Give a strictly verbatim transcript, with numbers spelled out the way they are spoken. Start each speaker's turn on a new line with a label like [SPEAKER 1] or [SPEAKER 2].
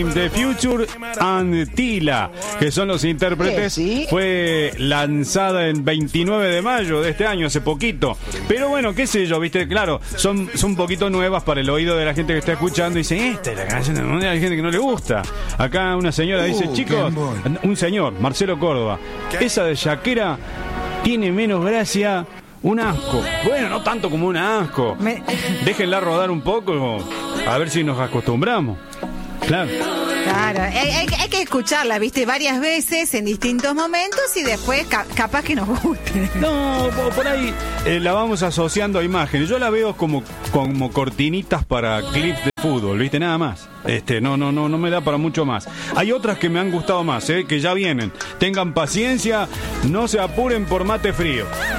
[SPEAKER 1] The Future and Tila, que son los intérpretes,
[SPEAKER 2] ¿Sí?
[SPEAKER 1] fue lanzada el veintinueve de mayo de este año, hace poquito. Pero bueno, qué sé yo, viste, claro, son, son un poquito nuevas para el oído de la gente que está escuchando y dice, esta es la canción del mundial, hay gente que no le gusta. Acá una señora dice,
[SPEAKER 3] Uh,
[SPEAKER 1] chicos, un señor, Marcelo Córdoba, esa de Shakira tiene menos gracia, un asco. Bueno, no tanto como un asco.
[SPEAKER 4] Me...
[SPEAKER 1] Déjenla rodar un poco, a ver si nos acostumbramos. Claro.
[SPEAKER 4] Claro, hay, hay, hay que escucharla, viste, varias veces en distintos momentos y después ca- capaz que nos guste.
[SPEAKER 1] No, por ahí eh, la vamos asociando a imágenes. Yo la veo como, como cortinitas para clips de fútbol, ¿viste? Nada más. Este, no, no, no, no me da para mucho más. Hay otras que me han gustado más, ¿eh? Que ya vienen. Tengan paciencia, no se apuren por mate frío.